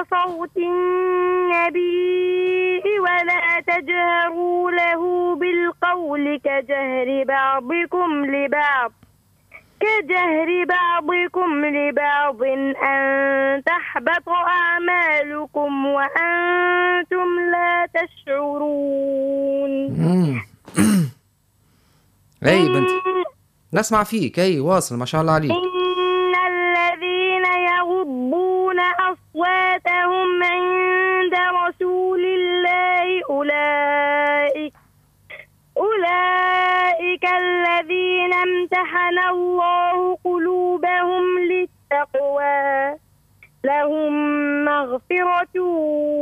صوت النبي ولا تجهروا له بالقول كجهر بعضكم لبعض أن تحبط أعمالكم وأنتم لا تشعرون. اي بنتي نسمع فيك، اي واصل ما شاء الله عليك. إن الذين يغضون أصواتهم عند رسول الله أولئك الذين امتحن الله قلوبهم للتقوى لهم مغفرة